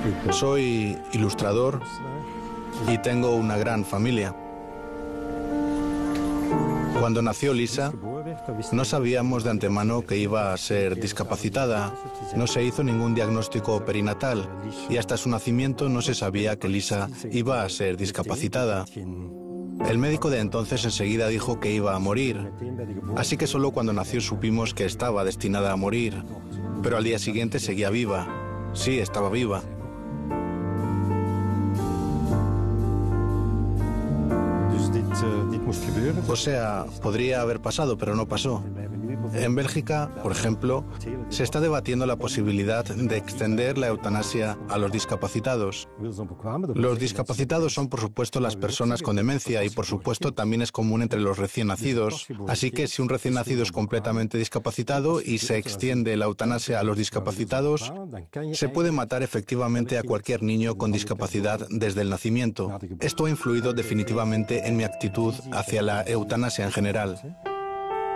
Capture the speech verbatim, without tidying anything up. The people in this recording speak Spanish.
Soy ilustrador y tengo una gran familia. Cuando nació Lisa, no sabíamos de antemano que iba a ser discapacitada. No se hizo ningún diagnóstico perinatal y hasta su nacimiento no se sabía que Lisa iba a ser discapacitada. El médico de entonces enseguida dijo que iba a morir, así que solo cuando nació supimos que estaba destinada a morir. Pero al día siguiente seguía viva. Sí, estaba viva. O sea, podría haber pasado, pero no pasó. En Bélgica, por ejemplo, se está debatiendo la posibilidad de extender la eutanasia a los discapacitados. Los discapacitados son, por supuesto, las personas con demencia y, por supuesto, también es común entre los recién nacidos. Así que si un recién nacido es completamente discapacitado y se extiende la eutanasia a los discapacitados, se puede matar efectivamente a cualquier niño con discapacidad desde el nacimiento. Esto ha influido definitivamente en mi actitud hacia la eutanasia en general.